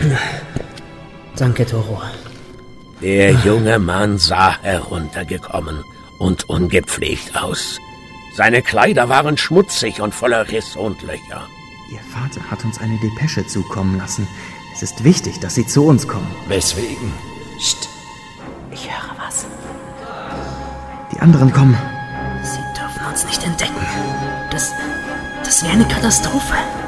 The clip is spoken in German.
Danke, Toro. Der junge Mann sah heruntergekommen und ungepflegt aus. Seine Kleider waren schmutzig und voller Risse und Löcher. Ihr Vater hat uns eine Depesche zukommen lassen. Es ist wichtig, dass Sie zu uns kommen. Weswegen? Psst, ich höre was. Die anderen kommen. Sie dürfen uns nicht entdecken. Das wäre eine Katastrophe.